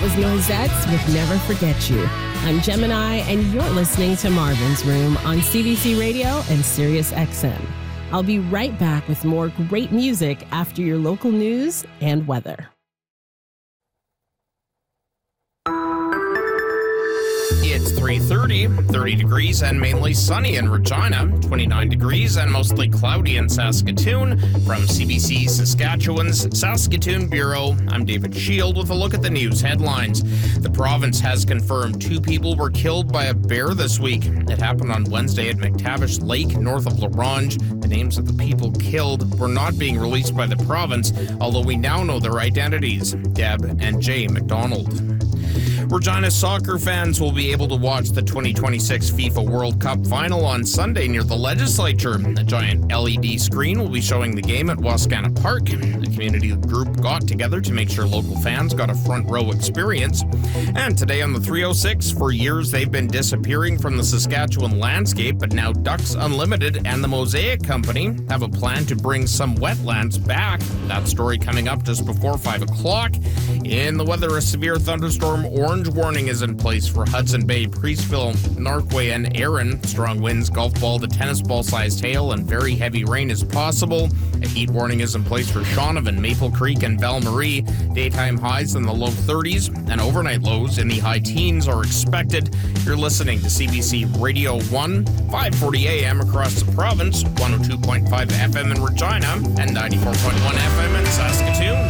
was Noisettes with Never Forget You. I'm Gemini, and you're listening to Marvin's Room on CBC Radio and Sirius XM. I'll be right back with more great music after your local news and weather. It's 3:30, 30 degrees and mainly sunny in Regina, 29 degrees and mostly cloudy in Saskatoon. From CBC Saskatchewan's Saskatoon Bureau, I'm David Shield with a look at the news headlines. The province has confirmed 2 people were killed by a bear this week. It happened on Wednesday at McTavish Lake, north of La Ronge. The names of the people killed were not being released by the province, although we now know their identities, Deb and Jay McDonald. Regina soccer fans will be able to watch the 2026 FIFA World Cup final on Sunday near the legislature. A giant LED screen will be showing the game at Wascana Park. The community group got together to make sure local fans got a front row experience. And today on the 306, for years they've been disappearing from the Saskatchewan landscape, but now Ducks Unlimited and the Mosaic Company have a plan to bring some wetlands back. That story coming up just before 5 o'clock. In the weather, a severe thunderstorm orange warning is in place for Hudson Bay, Priestville, Norquay, and Erin. Strong winds, golf ball to tennis ball sized hail, and very heavy rain is possible. A heat warning is in place for Shaunavon, Maple Creek, and Val-Marie. Daytime highs in the low 30s and overnight lows in the high teens are expected. You're listening to CBC Radio 1, 540 AM across the province, 102.5 FM in Regina, and 94.1 FM in Saskatoon.